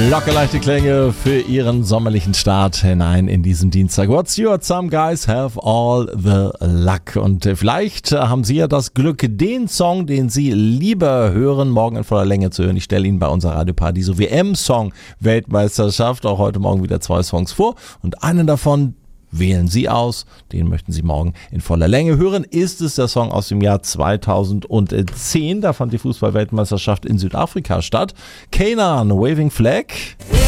Lockerleichte Klänge für Ihren sommerlichen Start hinein in diesen Dienstag. What's your some guys have all the luck? Und vielleicht haben Sie ja das Glück, den Song, den Sie lieber hören, morgen in voller Länge zu hören. Ich stelle Ihnen bei unserer Radioparty WM-Song-Weltmeisterschaft auch heute Morgen wieder 2 Songs vor. Und einen davon wählen Sie aus, den möchten Sie morgen in voller Länge hören. Ist es der Song aus dem Jahr 2010, da fand die Fußball-Weltmeisterschaft in Südafrika statt. Kanan, Waving Flag.